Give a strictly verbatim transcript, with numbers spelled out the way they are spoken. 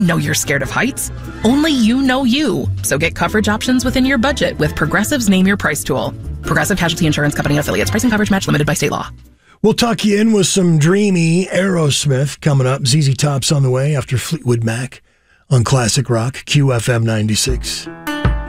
Know you're scared of heights? Only you know you. So get coverage options within your budget with Progressive's Name Your Price tool. Progressive Casualty Insurance Company affiliates. Price and coverage match limited by state law. We'll tuck you in with some dreamy Aerosmith coming up. Z Z Top's on the way after Fleetwood Mac on Classic Rock, Q F M ninety-six.